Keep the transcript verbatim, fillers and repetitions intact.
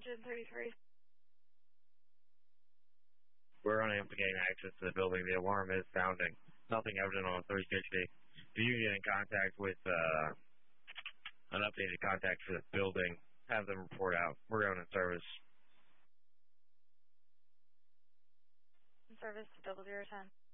Engine thirty-three. We're unable to gain access to the building. The alarm is sounding. Nothing evident on three sixty. If you get in contact with uh, an updated contact for the building, have them report out. We're going in service. In service, double zero ten.